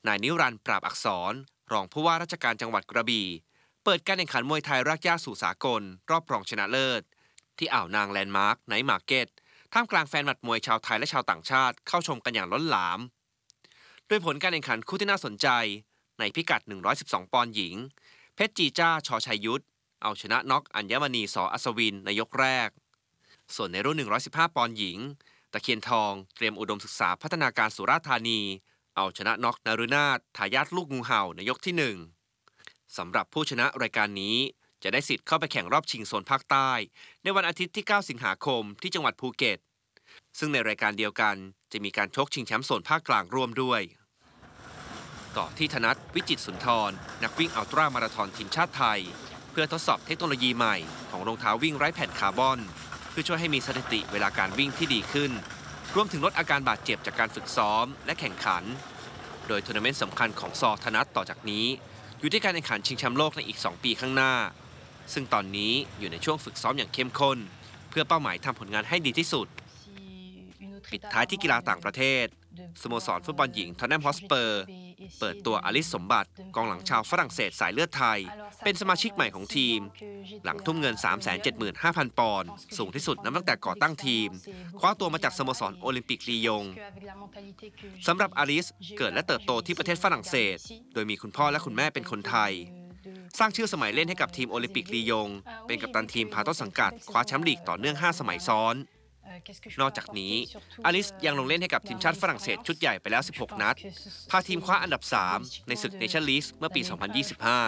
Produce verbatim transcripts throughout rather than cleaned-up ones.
นายนิรันดร์ปราบอักษรรองผู้ว่าราชการจังหวัดกระบี่เปิดการแข่งขันมวยไทยรากหญ้าสู่สากลรอบรองชนะเลิศที่อ่าวนางแลนด์มาร์คไนท์มาร์เก็ตท่ามกลางแฟนหมัดมวยชาวไทยและชาวต่างชาติเข้าชมกันอย่างล้นหลามโดยผลการแข่งขันคู่ที่น่าสนใจในพิกัดหนึ่งร้อยสิบสองปอนด์หญิงเพชรจีจ้าชอชัยยุทธเอาชนะน็อกอัญมณีสออัศวินในยกแรกส่วนในรุ่นหนึ่งร้อยสิบห้าปอนด์หญิงตะเคียนทองเตรียมอุดมศึกษาพัฒนาการสุราษฎร์ธานีเอาชนะน็อกนฤนาถทายาทลูกงูเห่าในยกที่หนึ่งสำหรับผู้ชนะรายการนี้จะได้สิทธิ์เข้าไปแข่งรอบชิงโซนภาคใต้ในวันอาทิตย์ที่เก้าสิงหาคมที่จังหวัดภูเก็ตซึ่งในรายการเดียวกันจะมีการชกชิงแชมป์โซนภาคกลางร่วมด้วยต่อที่ธนัทวิจิตรสุนทรนักวิ่งอัลตร้ามาราธอนทีมชาติไทยเพื่อทดสอบเทคโนโลยีใหม่ของรองเท้าวิ่งไร้แผ่นคาร์บอนเพื่อช่วยให้มีสถิติเวลาการวิ่งที่ดีขึ้นรวมถึงลดอาการบาดเจ็บจากการฝึกซ้อมและแข่งขันโดยทัวร์นาเมนต์สำคัญของซอธนัทต่อจากนี้อยู่ที่การแข่งขันชิงแชมป์โลกในอีกสองปีข้างหน้าซึ่งตอนนี้อยู่ในช่วงฝึกซ้อมอย่างเข้มข้นเพื่อเป้าหมายทำผลงานให้ดีที่สุดปิดท้ายที่กีฬาต่างประเทศสโมสรฟุตบอลหญิงท็อตแนมฮอตสเปอร์เปิดตัวอลิสสมบัติกองหลังชาวฝรั่งเศสสายเลือดไทยเป็นสมาชิกใหม่ของทีมหลังทุ่มเงิน สามแสนเจ็ดหมื่นห้าพัน ปอนด์สูงที่สุดนับตั้งแต่ก่อตั้งทีมคว้าตัวมาจากสโมสรโอลิมปิกลียงสำหรับอลิสเกิดและเติบโตที่ประเทศฝรั่งเศสโดยมีคุณพ่อและคุณแม่เป็นคนไทยสร้างชื่อสมัยเล่นให้กับทีมโอลิมปิกลียงเป็นกัปตันทีมพาต้นสังกัดคว้าแชมป์ลีกต่อเนื่องห้าสมัยซ้อนนอกจากนี้อลิสยังลงเล่นให้กับทีมชาติฝรั่งเศสชุดใหญ่ไปแล้วสิบหกนัดพาทีมคว้าอันดับสามในศึกเนชั่นลีกเมื่อปี สองพันยี่สิบห้า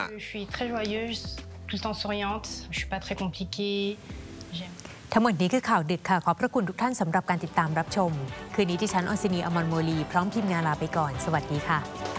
ทั้งหมดนี้คือข่าวดึกค่ะขอบพระคุณทุกท่านสำหรับการติดตามรับชมคืนนี้ดิฉันออนซินีอมรโมลีพร้อมทีมงานลาไปก่อนสวัสดีค่ะ